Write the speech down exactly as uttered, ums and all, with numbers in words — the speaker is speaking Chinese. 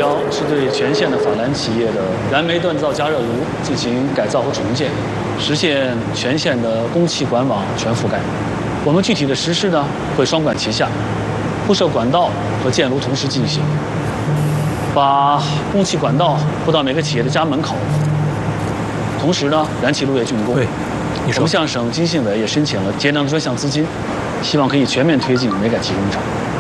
标是对全县的法兰企业的燃煤锻造加热炉进行改造和重建，实现全县的供气管网全覆盖。我们具体的实施呢，会双管齐下，铺设管道和建炉同时进行，把供气管道铺到每个企业的家门口。同时呢，燃气炉也竣工。 对，你说。 我们向省经信委也申请了节能专项资金，希望可以全面推进煤改气工程。